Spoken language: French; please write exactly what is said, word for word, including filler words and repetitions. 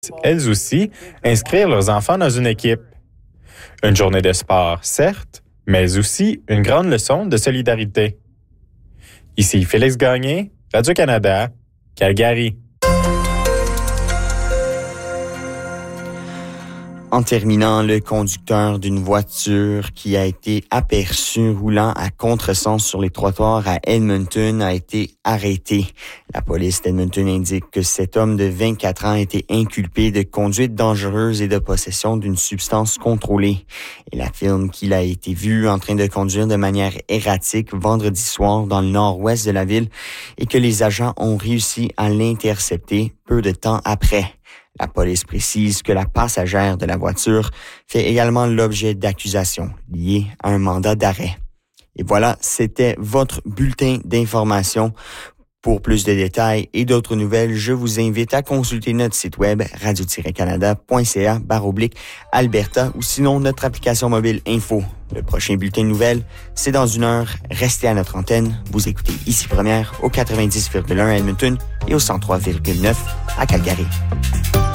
elles aussi, inscrire leurs enfants dans une équipe. Une journée de sport, certes, mais aussi une grande leçon de solidarité. Ici Félix Gagné, Radio-Canada, Calgary. En terminant, le conducteur d'une voiture qui a été aperçu roulant à contresens sur les trottoirs à Edmonton a été arrêté. La police d'Edmonton indique que cet homme de vingt-quatre ans a été inculpé de conduite dangereuse et de possession d'une substance contrôlée. Il affirme qu'il a été vu en train de conduire de manière erratique vendredi soir dans le nord-ouest de la ville et que les agents ont réussi à l'intercepter peu de temps après. La police précise que la passagère de la voiture fait également l'objet d'accusations liées à un mandat d'arrêt. Et voilà, c'était votre bulletin d'information. Pour plus de détails et d'autres nouvelles, je vous invite à consulter notre site web radio tiret canada point c a barre oblique Alberta ou sinon notre application mobile Info. Le prochain bulletin de nouvelles, c'est dans une heure. Restez à notre antenne. Vous écoutez Ici Première au quatre-vingt-dix virgule un à Edmonton et au cent trois virgule neuf à Calgary.